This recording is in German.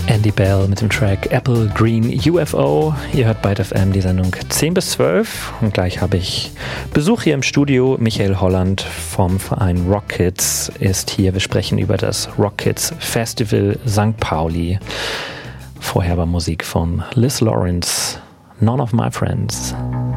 Andy Bell mit dem Track Apple Green UFO. Ihr hört bei FM die Sendung 10 bis 12 und gleich habe ich Besuch hier im Studio. Michael Holland vom Verein Rock Kids ist hier. Wir sprechen über das Rock Kids Festival St. Pauli. Vorher war Musik von Liz Lawrence, None of My Friends.